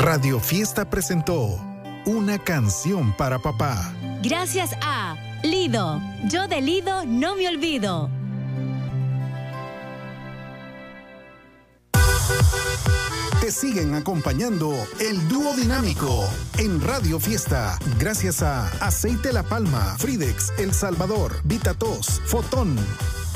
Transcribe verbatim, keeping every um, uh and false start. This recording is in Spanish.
Radio Fiesta presentó Una canción para papá. Gracias a Lido. Yo de Lido no me olvido. Te siguen acompañando el dúo dinámico en Radio Fiesta. Gracias a Aceite La Palma, Fridex El Salvador, Vitatos, Fotón.